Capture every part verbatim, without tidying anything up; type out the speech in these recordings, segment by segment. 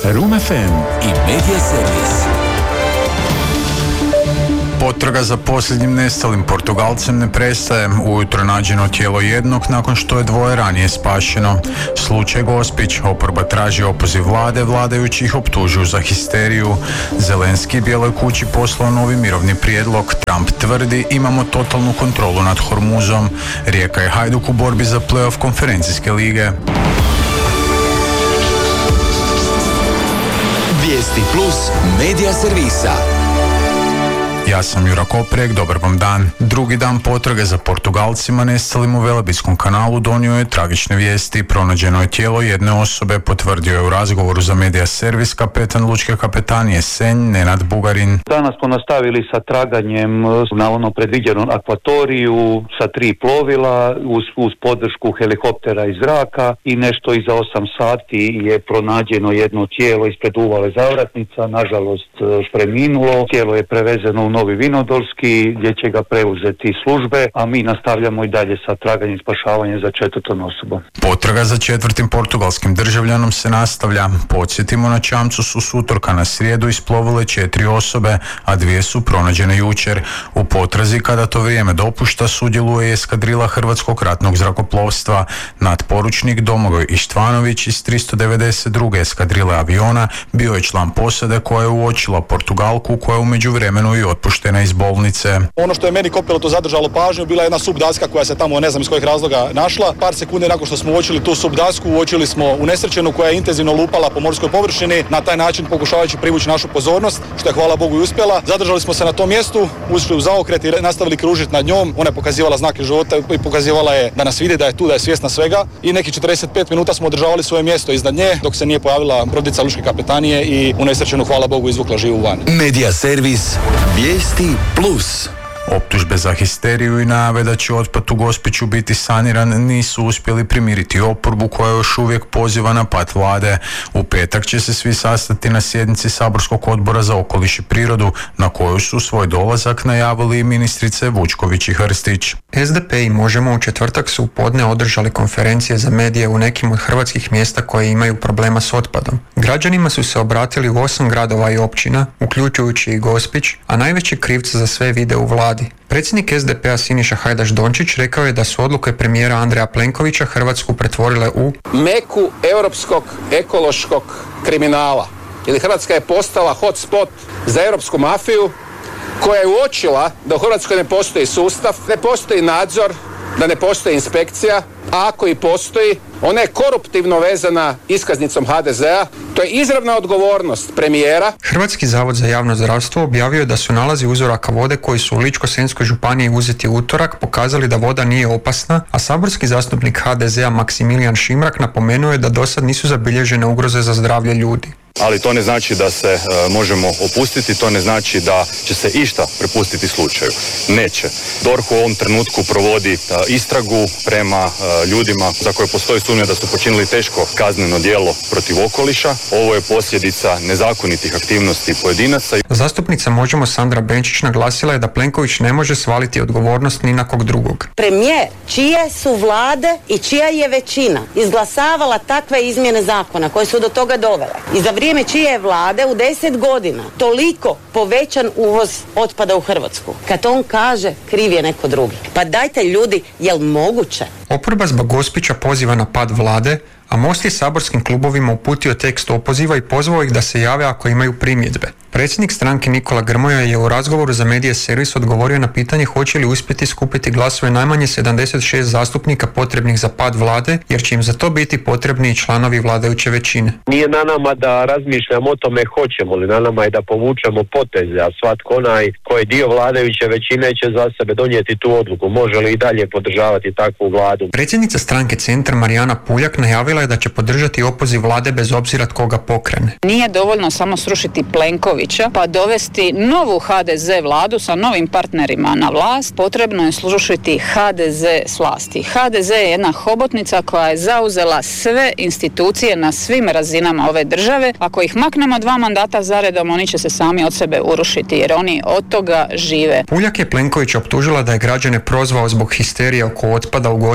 Room ef em i Media Servis. Potraga za posljednjim nestalim Portugalcem ne prestaje. Ujutro nađeno tijelo jednog nakon što je dvoje ranije spašeno. Slučaj Gospić. Oporba traži opoziv vlade, vladajući ih optužuju za histeriju. Zelenski Bijeloj kući poslao novi mirovni prijedlog. Trump tvrdi imamo totalnu kontrolu nad Hormuzom. Rijeka i Hajduk u borbi za play-off konferencijske lige. Vijesti plus Media Servisa. Ja sam Jura Koprek, dobar vam dan. Drugi dan potrage za Portugalcima nestalim u Velebitskom kanalu donio je tragične vijesti. Pronađeno je tijelo jedne osobe, potvrdio je u razgovoru za Media Servis kapetan Lučke kapetanije Senj, Nenad Bugarin. Danas smo nastavili sa traganjem na ono predviđenom akvatoriju sa tri plovila uz, uz podršku helikoptera iz zraka i nešto iza osam sati je pronađeno jedno tijelo ispred uvale Zavratnica, nažalost preminulo. Tijelo je prevezeno u Novi Vinodolski gdje će ga preuzeti službe, a mi nastavljamo i dalje sa traganjem i spašavanjem za četvrtom osobom. Potraga za četvrtim portugalskim državljanom se nastavlja. Podsjetimo, na čamcu su s utorka na srijedu isplovile četiri osobe, a dvije su pronađene jučer. U potrazi, kada to vrijeme dopušta, sudjeluje eskadrila Hrvatskog ratnog zrakoplovstva. Nadporučnik Domagoj Ištvanović iz tristo devedeset druge eskadrile aviona bio je član posade koja je uočila Portugalku koja je u međuvremenu i otpuštena iz bolnice. Ono što je meni kopilotu zadržalo pažnju bila je jedna subdaska koja se tamo ne znam iz kojih razloga našla. Par sekundi nakon što smo uočili tu subdasku, uočili smo unesrećenu koja je intenzivno lupala po morskoj površini, na taj način pokušavajući privući našu pozornost, što je hvala Bogu i uspjela. Zadržali smo se na tom mjestu, ušli u zaokret i nastavili kružiti nad njom. Ona je pokazivala znake života i pokazivala je da nas vidi, da je tu, da je svjesna svega. I nekih četrdeset pet minuta smo održavali svoje mjesto iznad nje dok se nije pojavila brodica Lučke kapetanije i unesrećenu hvala Bogu izvukla živu van. Media Servis. Vijesti plus. Optužbe za histeriju i najave da će otpad u Gospiću biti saniran nisu uspjeli primiriti oporbu koja još uvijek poziva na pad vlade. U petak će se svi sastati na sjednici Saborskog odbora za okoliš i prirodu, na koju su svoj dolazak najavili ministrice Vučković i Hrstić. es de pe i Možemo u četvrtak su u podne održali konferencije za medije u nekim od hrvatskih mjesta koje imaju problema s otpadom. Građanima su se obratili u osam gradova i općina, uključujući i Gospić, a najveći krivca za sve vide u vladi. Predsjednik es de pea Siniša Hajdaš Dončić rekao je da su odluke premijera Andreja Plenkovića Hrvatsku pretvorile u meku europskog ekološkog kriminala. Ili Hrvatska je postala hotspot za europsku mafiju koja je uočila da u Hrvatskoj ne postoji sustav, ne postoji nadzor, da ne postoji inspekcija, a ako i postoji, ona je koruptivno vezana iskaznicom ha de zea. To je izravna odgovornost premijera. Hrvatski zavod za javno zdravstvo objavio je da su nalazi uzoraka vode koji su u Ličko-senjskoj županiji uzeti u utorak pokazali da voda nije opasna, a saborski zastupnik ha de zea Maksimilijan Šimrak napomenuo je da dosad nisu zabilježene ugroze za zdravlje ljudi. Ali to ne znači da se e, možemo opustiti, to ne znači da će se išta prepustiti slučaju. Neće. DORH u ovom trenutku provodi e, istragu prema e, ljudima za koje postoji sumnja da su počinili teško kazneno djelo protiv okoliša. Ovo je posljedica nezakonitih aktivnosti pojedinaca. Zastupnica Možemo Sandra Benčić naglasila je da Plenković ne može svaliti odgovornost ni na kog drugog. Premijer, čije su vlade i čija je većina izglasavala takve izmjene zakona koje su do toga dovele i za vrijeme čije vlade u deset godina toliko povećan uvoz otpada u Hrvatsku. Kad on kaže, kriv je neko drugi. Pa dajte ljudi, jel moguće? Oporba zbog Gospića poziva na pad vlade, a Most je saborskim klubovima uputio tekst opoziva i pozvao ih da se jave ako imaju primjedbe. Predsjednik stranke Nikola Grmoja je u razgovoru za Media Servis odgovorio na pitanje hoće li uspjeti skupiti glasove najmanje sedamdeset šest zastupnika potrebnih za pad vlade, jer će im za to biti potrebni i članovi vladajuće većine. Nije na nama da razmišljamo o tome hoćemo li, na nama je da povučemo poteze, a svatko onaj koji je dio vladajuće većine će za sebe donijeti tu odluku, može li i dalje podržavati takvu vladu. Predsjednica stranke Centar Marijana Puljak najavila je da će podržati opoziv vlade bez obzira tko ga pokrene. Nije dovoljno samo srušiti Plenkovića pa dovesti novu ha de ze vladu sa novim partnerima na vlast, potrebno je srušiti ha de ze s vlasti. ha de ze je jedna hobotnica koja je zauzela sve institucije na svim razinama ove države. Ako ih maknemo dva mandata zaredom, oni će se sami od sebe urušiti jer oni od toga žive. Puljak je Plenković optužila da je građane prozvao zbog histerije oko otpada u Gospiću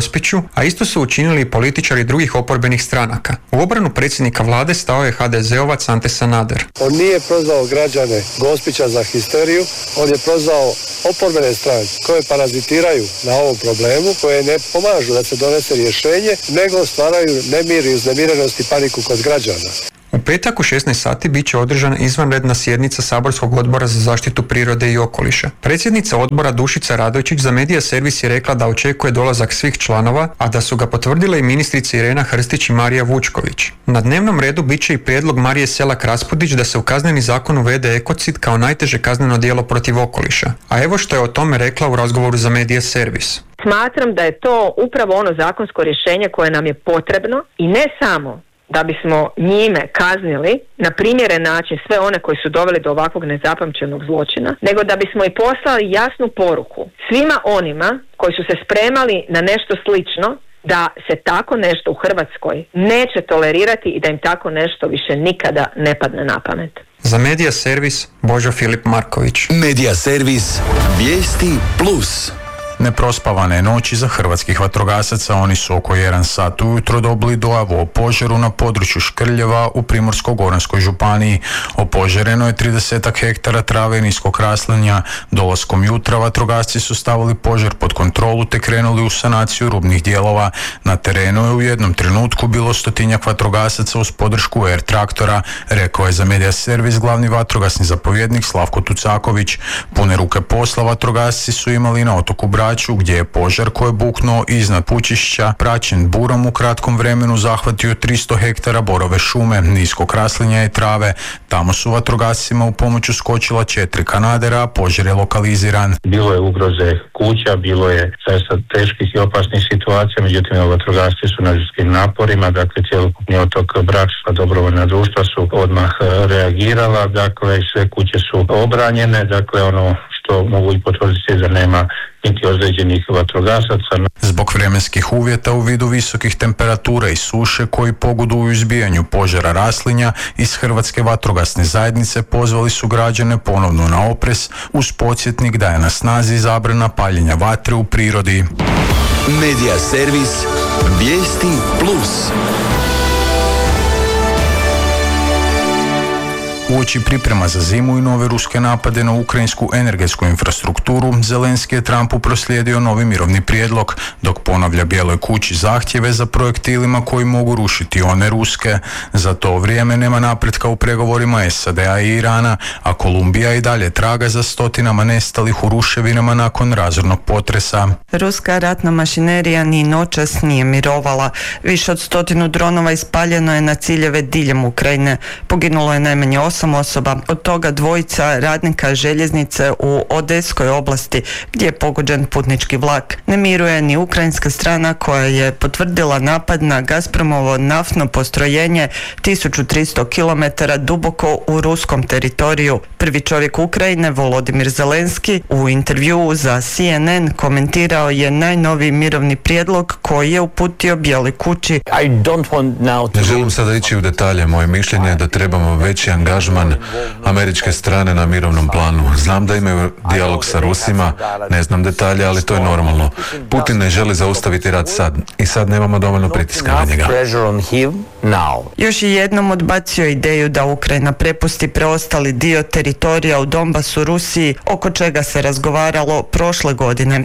Gospiću, a isto su učinili i političari drugih oporbenih stranaka. U obranu predsjednika vlade stao je ha de zeovac Ante Sanader. On nije prozvao građane Gospića za histeriju, on je prozvao oporbene stranke koje parazitiraju na ovom problemu, koje ne pomažu da se donese rješenje, nego stvaraju nemir i uznemirenost i paniku kod građana. U petak u šesnaest sati bit će održana izvanredna sjednica Saborskog odbora za zaštitu prirode i okoliša. Predsjednica odbora Dušica Radojčić za Medija servis je rekla da očekuje dolazak svih članova, a da su ga potvrdile i ministrice Irena Hrstić i Marija Vučković. Na dnevnom redu bit će i prijedlog Marije Selak Raspudić da se u Kazneni zakon uvede ekocid kao najteže kazneno djelo protiv okoliša. A evo što je o tome rekla u razgovoru za Medija servis. Smatram da je to upravo ono zakonsko rješenje koje nam je potrebno i ne samo da bismo njime kaznili na primjeren način sve one koji su doveli do ovakvog nezapamćenog zločina, nego da bismo i poslali jasnu poruku svima onima koji su se spremali na nešto slično, da se tako nešto u Hrvatskoj neće tolerirati i da im tako nešto više nikada ne padne na pamet. Za Medija servis Božo Filip Marković. Medija servis Vijesti plus. Neprospavane noći za hrvatskih vatrogasaca. Oni su oko jedan sat ujutro dobili dojavu o požaru na području Škrljeva u Primorsko-goranskoj županiji. Opožareno je tridesetak hektara trave i niskog raslinja. Dolaskom jutra vatrogasci su stavili požar pod kontrolu te krenuli u sanaciju rubnih dijelova. Na terenu je u jednom trenutku bilo stotinjak vatrogasaca uz podršku er traktora, rekao je za Medija servis glavni vatrogasni zapovjednik Slavko Tucaković. Pune ruke posla vatrogasci su imali na otoku Brač, gdje je požar koji je buknuo iznad Pučišća praćen burom u kratkom vremenu zahvatio tristo hektara borove šume, niskog raslinja i trave. Tamo su vatrogascima u pomoć uskočila četiri kanadera, a požar je lokaliziran. Bilo je ugroze kuća, bilo je zaista teških i opasnih situacija, međutim vatrogasci su na ljudskim naporima, dakle cjelokupni otok Brač, dobrovoljna društva su odmah reagirala, dakle sve kuće su obranjene, dakle ono što mogu i potvrditi da nema niti ozlijeđenih vatrogasaca. Zbog vremenskih uvjeta u vidu visokih temperatura i suše koji pogoduju izbijanju požara raslinja, iz Hrvatske vatrogasne zajednice pozvali su građane ponovno na oprez uz podsjetnik da je na snazi zabrana paljenja vatre u prirodi. Medija servis Vijesti plus. Uoči priprema za zimu i nove ruske napade na ukrajinsku energetsku infrastrukturu, Zelenski je Trumpu proslijedio novi mirovni prijedlog, dok ponavlja Bijeloj kući zahtjeve za projektilima koji mogu rušiti one ruske. Za to vrijeme nema napretka u pregovorima es a de a i Irana, a Kolumbija i dalje traga za stotinama nestalih u ruševinama nakon razornog potresa. Ruska ratna mašinerija ni noćas nije mirovala. Više od stotinu dronova ispaljeno je na ciljeve diljem Ukrajine. Poginulo je najmanje osam osoba, od toga dvojica radnika željeznice u Odeskoj oblasti gdje je pogođen putnički vlak. Ne miruje ni ukrajinska strana koja je potvrdila napad na Gazpromovo naftno postrojenje tisuću tristo kilometara duboko u ruskom teritoriju. Prvi čovjek Ukrajine, Volodimir Zelenski, u intervjuu za C N N komentirao je najnoviji mirovni prijedlog koji je uputio Bijeloj kući. Ne želim sada ići u detalje. Moje mišljenje je da trebamo veći angažman američke strane na mirovnom planu. Znam da imaju dijalog sa Rusima, ne znam detalje, ali to je normalno. Putin ne želi zaustaviti rat sad i sad nemamo dovoljno pritiska na njega. Još je jednom odbacio ideju da Ukrajina prepusti preostali dio teritorija u Donbasu Rusiji, oko čega se razgovaralo prošle godine.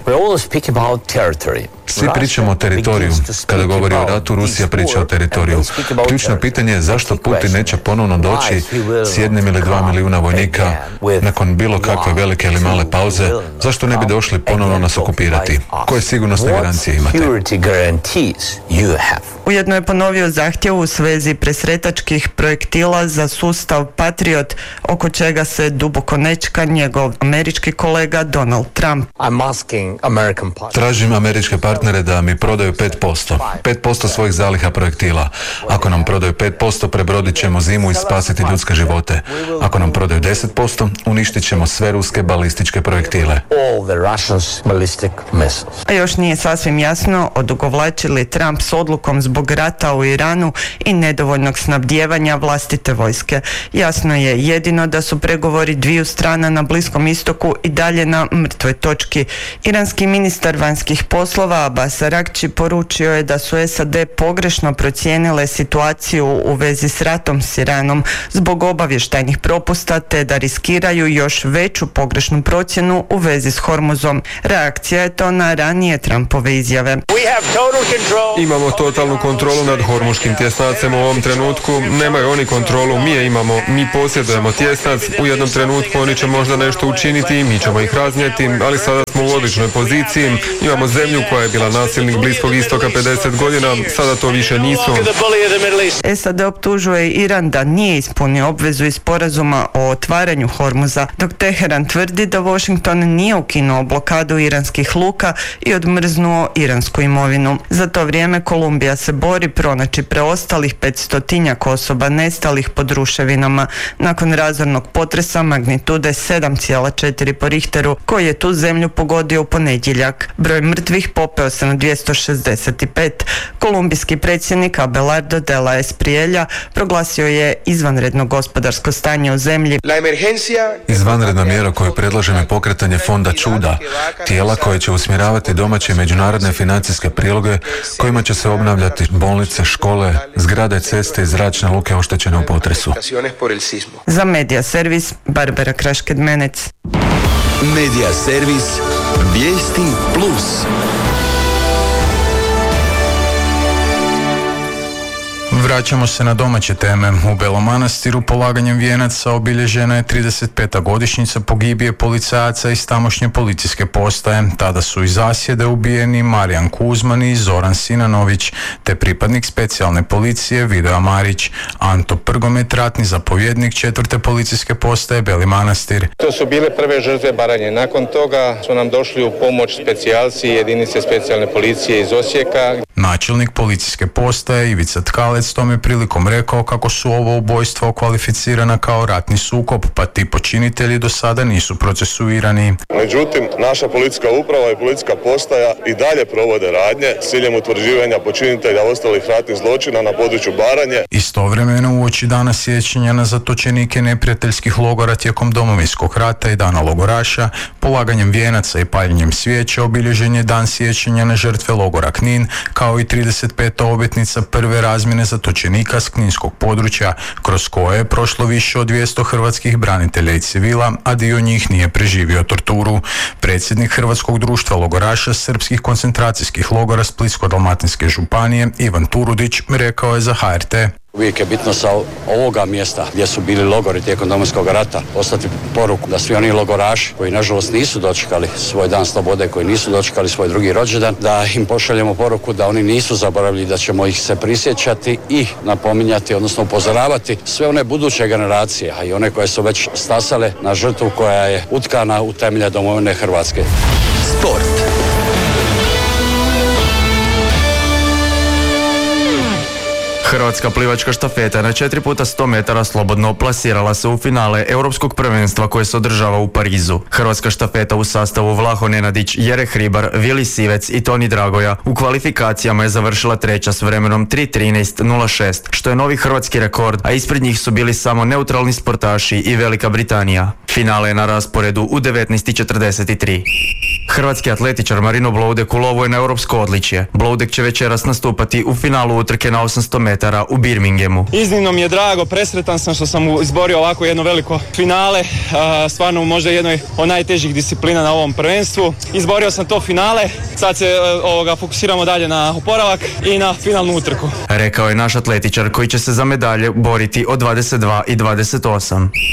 Svi pričamo o teritoriju. Kada govori o ratu, Rusija priča o teritoriju. Ključno pitanje je zašto Putin neće ponovno doći s jednim ili dva milijuna vojnika nakon bilo kakve velike ili male pauze. Zašto ne bi došli ponovno nas okupirati? Koje sigurnosne garancije imate? Ujedno je ponovio zahtjev u svezi presretačkih projektila za sustav Patriot, oko čega se duboko nečka njegov američki kolega Donald Trump. Tražim američke partnere da mi prodaju pet posto. pet posto svojih zaliha projektila. Ako nam prodaju pet posto, prebrodit ćemo zimu i spasiti ljudske živote. flote. Ako nam prodaju deset posto, uništit ćemo sve ruske balističke projektile. A još nije sasvim jasno odugovlači li Trump s odlukom zbog rata u Iranu i nedovoljnog snabdijevanja vlastite vojske. Jasno je jedino da su pregovori dviju strana na Bliskom istoku i dalje na mrtvoj točki. Iranski ministar vanjskih poslova Abbas Araghchi poručio je da su S A D pogrešno procijenile situaciju u vezi s ratom s Iranom zbog obavještajnih propusta te da riskiraju još veću pogrešnu procjenu u vezi s Hormuzom. Reakcija je to na ranije Trumpove izjave. Imamo totalnu kontrolu nad hormuškim tjesnacem u ovom trenutku. Nemaju oni kontrolu, mi je imamo. Mi posjedujemo tjesnac. U jednom trenutku oni će možda nešto učiniti i mi ćemo ih raznijeti, ali sada smo u odličnoj poziciji. Imamo zemlju koja je bila nasilnik Bliskog istoka pedeset godina, sada to više nisu. S A D optužuje Iran da nije ispunio obvezu iz sporazuma o otvaranju Hormuza, dok Teheran tvrdi da Washington nije ukinuo blokadu iranskih luka i odmrznuo iransku imovinu. Za to vrijeme Kolumbija se bori pronaći preostalih petstotinjak osoba nestalih pod ruševinama nakon razornog potresa magnitude sedam zarez četiri po Richteru koji je tu zemlju pogodio u ponedjeljak. Broj mrtvih popeo se na dvjesto šezdeset pet. Kolumbijski predsjednik Abelardo de la Espriella proglasio je izvanredno gospodarsko stanje u zemlji. Izvanredna mjera koju predlažem je pokretanje fonda čuda, tijela koje će usmjeravati domaće i međunarodne financijske priloge kojima će se obnavljati bolnice, škole, zgrade, ceste i zračne luke oštećene u potresu. Za Medija servis Barbara Krašked-Menec. Medija servis Vijesti Plus. Vraćamo se na domaće teme. U Belom Manastiru polaganjem vijenaca obilježena je trideset peta godišnjica pogibije policajaca iz tamošnje policijske postaje. Tada su iz zasjede ubijeni Marijan Kuzman i Zoran Sinanović, te pripadnik specijalne policije Video Marić. Anto Prgomet, ratni zapovjednik četvrte policijske postaje Beli Manastir. To su bile prve žrtve Baranje. Nakon toga su nam došli u pomoć specijalci jedinice specijalne policije iz Osijeka. Načelnik policijske postaje Ivica Tkalec tom je prilikom rekao kako su ovo ubojstva okvalificirana kao ratni sukob, pa ti počinitelji do sada nisu procesuirani. Međutim, naša policijska uprava i policijska postaja i dalje provode radnje s ciljem utvrđivanja počinitelja ostalih ratnih zločina na području Baranje. Istovremeno uoči dana sjećanja na zatočenike neprijateljskih logora tijekom Domovinskog rata i dana logoraša, polaganjem vijenaca i paljenjem svijeća obilježen je dan sjećanja na žrtve logora Knin, kao i trideset peta obljetnica prve razmjene zatočenika s kninskog područja, kroz koje je prošlo više od dvjesto hrvatskih branitelja i civila, a dio njih nije preživio torturu. Predsjednik Hrvatskog društva logoraša srpskih koncentracijskih logora Splitsko-dalmatinske županije Ivan Turudić rekao je za H R T. Uvijek je bitno sa ovoga mjesta gdje su bili logori tijekom Domovinskog rata poslati poruku da svi oni logoraši koji nažalost nisu dočekali svoj dan slobode, koji nisu dočekali svoj drugi rođendan, da im pošaljemo poruku da oni nisu zaboravili, da ćemo ih se prisjećati i napominjati, odnosno upozoravati sve one buduće generacije, a i one koje su već stasale na žrtvu koja je utkana u temelje domovine Hrvatske. Sport. Hrvatska plivačka štafeta na četiri puta sto metara slobodno plasirala se u finale Europskog prvenstva koje se održava u Parizu. Hrvatska štafeta u sastavu Vlaho Nenadić, Jere Hribar, Vili Sivec i Toni Dragoja u kvalifikacijama je završila treća s vremenom tri trinaest nula šest, što je novi hrvatski rekord, a ispred njih su bili samo neutralni sportaši i Velika Britanija. Finale je na rasporedu u devetnaest i četrdeset tri. Hrvatski atletičar Marino Bloudek ulovo je na europsko odličje. Bloudek će večeras nastupati u finalu utrke na osamsto metara u Birminghamu. Iznimno mi je drago, presretan sam što sam izborio ovako jedno veliko finale, stvarno možda jednoj od najtežih disciplina na ovom prvenstvu. Izborio sam to finale, sad se ovoga, fokusiramo dalje na oporavak i na finalnu utrku. Rekao je naš atletičar koji će se za medalje boriti od dvadeset dva i dvadeset osam.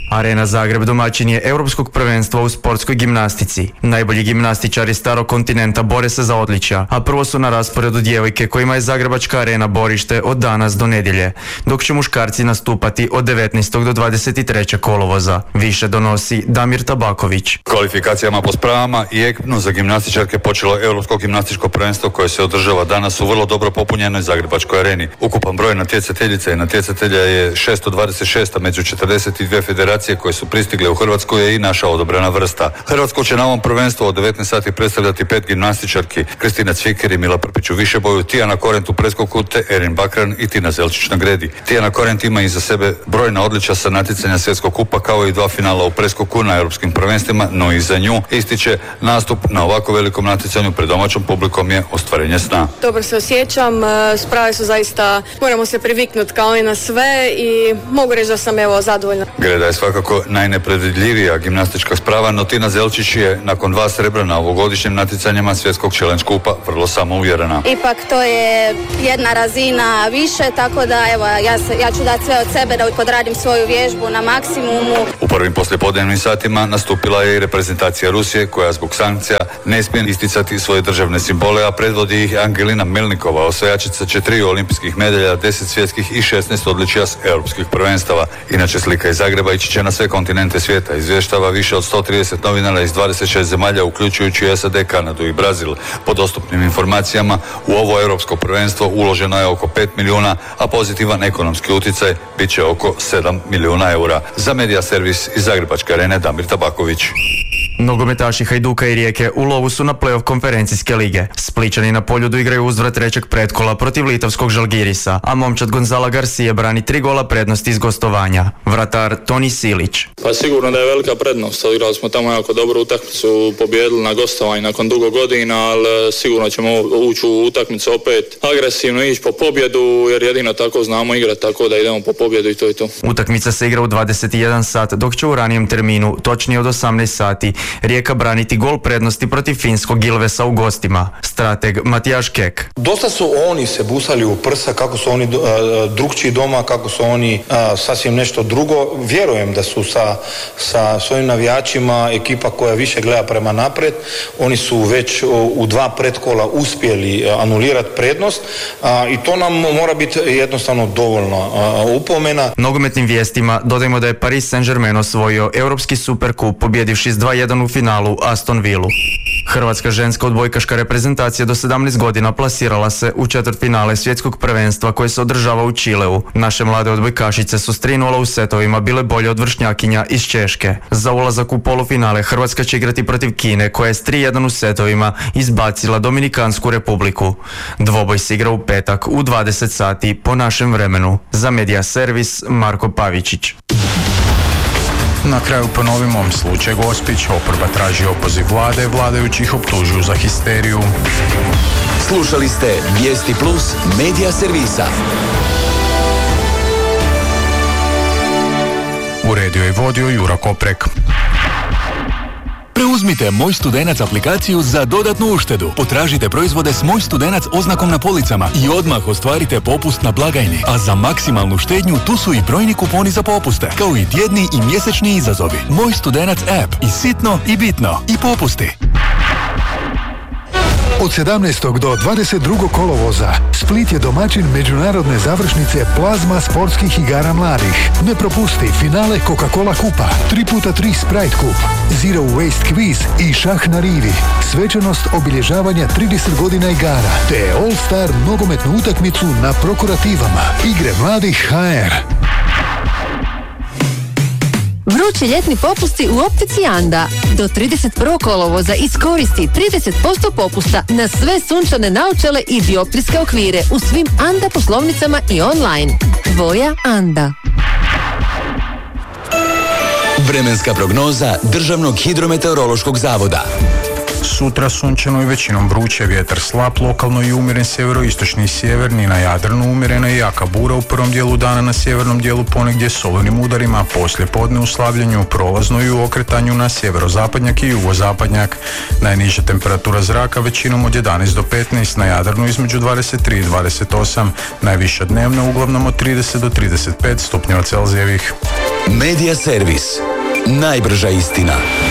Arena Zagreb domaćin je Europskog prvenstva u sportskoj gimnastici. Najbolji gimnastičari starog kontinenta bore se za odličja, a prvo su na rasporedu djevojke kojima je Zagrebačka arena borište od danas do nedjelje, dok će muškarci nastupati od devetnaestog do dvadeset trećeg kolovoza. Više donosi Damir Tabaković. Kvalifikacijama po spravama i ekipno za gimnastičarke počelo je Europsko gimnastičko prvenstvo koje se održava danas u vrlo dobro popunjenoj Zagrebačkoj areni. Ukupan broj natjecateljica i natjecatelja je šesto dvadeset šest, a među četrdeset dvije federacije koje su pristigle u Hrvatsku je i naša odobrena vrsta. Hrvatsku će na ovom prvenstvu od devetnaest sati predstavljati pet gimnastičarki: Kristina Cviker i Mila Prpić u višeboju, Tijana Korent u preskoku te Erin Bakran i Tina Zelčić na gredi. Tijana Korent ima iza sebe brojna odličja sa natjecanja svjetskog kupa kao i dva finala u preskoku na europskim prvenstvima, no i za nju ističe nastup na ovako velikom natjecanju pred domaćom publikom je ostvarenje sna. Dobro se osjećam, sprave su zaista, moramo se priviknuti kao i na sve i mogu reći da sam evo zadovoljna. Greda je svakako najnepredvidljivija gimnastička sprava, no Tina Zelčić je nakon dva srebra na ovogodišnjim natjecanjima svjetskog challenge kupa vrlo samouvjerena. Ipak to je jedna razina više, tako da evo ja, se, ja ću dati sve od sebe da podradim svoju vježbu na maksimumu. U prvim poslijepodnevnim satima nastupila je i reprezentacija Rusije koja zbog sankcija ne smije isticati svoje državne simbole, a predvodi ih Angelina Melnikova, osvajačica četiri olimpijskih medalja, deset svjetskih i šesnaest odličja s europskih prvenstava. Inače slika iz Zagreba ići će na sve kontinente svijeta. Izvještava više od sto trideset novinara iz dvadeset šest zemalja, uključujući S A D, Kanadu i Brazil. Po dostupnim informacijama u ovo europsko prvenstvo uloženo je oko pet milijuna, a pozitivan ekonomski utjecaj bit će oko sedam milijuna eura. Za Medija servis iz Zagrebačke arene Damir Tabaković. Nogometaši Hajduka i Rijeke u lovu su na play-off konferencijske lige. Splićani na Poljudu igraju uzvrat trećeg pretkola protiv litavskog Žalgirisa, a momčad Gonzala Garcia brani tri gola prednosti iz gostovanja. Vratar Toni Silić. Pa sigurno da je velika prednost. Odigrali smo tamo jako dobru utakmicu, pobijedili na gostovanju nakon dugo godina, ali sigurno ćemo ući u utakmicu opet agresivno, ići po pobjedu, jer jedino tako znamo igrati, tako da idemo po pobjedu i to je to. Utakmica se igra u dvadeset jedan sat, dok će u ranijem terminu, točnije od osamnaest sati, Rijeka braniti gol prednosti protiv finskog Ilvesa u gostima. Strateg Matijaš Kek. Dosta su oni se busali u prsa kako su oni uh, drugčiji doma, kako su oni uh, sasvim nešto drugo. Vjerujem da su sa, sa svojim navijačima ekipa koja više gleda prema naprijed. Oni su već uh, u dva pretkola uspjeli uh, anulirati prednost uh, i to nam mora biti jednostavno dovoljno uh, upomena. Nogometnim vijestima dodajmo da je Paris Saint-Germain osvojio Europski superkup pobjedivši s dva jedan u finalu Aston Villu. Hrvatska ženska odbojkaška reprezentacija do sedamnaest godina plasirala se u četvrtfinale svjetskog prvenstva koje se održava u Čileu. Naše mlade odbojkašice su s tri nula u setovima bile bolje od vršnjakinja iz Češke. Za ulazak u polufinale Hrvatska će igrati protiv Kine koja je s tri jedan u setovima izbacila Dominikansku republiku. Dvoboj se igra u petak u dvadeset sati po našem vremenu. Za Medija servis Marko Pavičić. Na kraju ponovimo slučaj Gospić, oporba traži opoziv vlade, vladajućih optužuju za histeriju. Slušali ste Vijesti Plus Medija servisa. Uredio i vodio Jura Koprek. Preuzmite Moj Studenac aplikaciju za dodatnu uštedu. Potražite proizvode s Moj Studenac oznakom na policama i odmah ostvarite popust na blagajni. A za maksimalnu štednju tu su i brojni kuponi za popuste, kao i tjedni i mjesečni izazovi. Moj Studenac app. I sitno i bitno. I popusti. Od sedamnaestog do dvadeset drugog kolovoza Split je domaćin međunarodne završnice plazma sportskih igara mladih. Ne propusti finale Coca-Cola kupa, tri puta tri Sprite kup, Zero Waste quiz i šah na rivi. Svečanost obilježavanja trideset godina igara, te All Star nogometnu utakmicu na Prokurativama. Igre mladih H R. Vrući ljetni popusti u optici Anda. Do trideset prvog kolovoza iskoristi trideset posto popusta na sve sunčane naočale i dioptrijske okvire u svim Anda poslovnicama i online. Tvoja Anda. Vremenska prognoza Državnog hidrometeorološkog zavoda. Sutra sunčano i većinom vruće, vjetar slab, lokalno i umjeren sjeveroistočni i sjeverni, na Jadranu umjerena i jaka bura u prvom dijelu dana, na sjevernom dijelu ponegdje s olujnim udarima, poslije podne u slabljenju, prolazno i u okretanju na sjeverozapadnjak i jugozapadnjak. Najniža temperatura zraka većinom od jedanaest do petnaest, na Jadranu između dvadeset tri i dvadeset osam, najviša dnevna uglavnom od trideset do trideset pet stupnjeva Celzijevih. Medija servis. Najbrža istina.